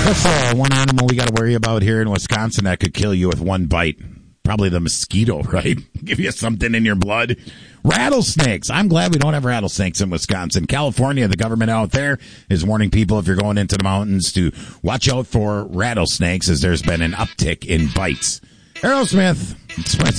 What's one animal we got to worry about here in Wisconsin that could kill you with one bite? Probably the mosquito, right? Give you something in your blood. Rattlesnakes. I'm glad we don't have rattlesnakes in Wisconsin. California, the government out there is warning people if you're going into the mountains to watch out for rattlesnakes as there's been an uptick in bites. Aerosmith.